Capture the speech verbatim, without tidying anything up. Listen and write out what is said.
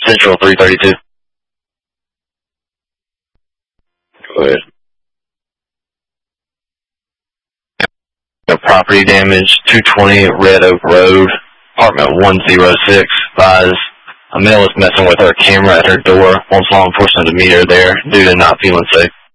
Central three thirty-two. Go ahead. Property damage, two twenty Red Oak Road, apartment one oh six. Advise a male is messing with her camera at her door. Wants law enforcement to meet her there due to not feeling safe.